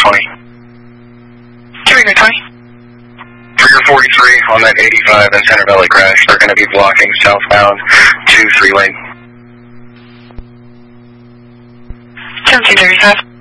20. Trigger 20. Trigger 43 on that 85 and Center Valley crash. They're going to be blocking southbound to 3 lane. 1735.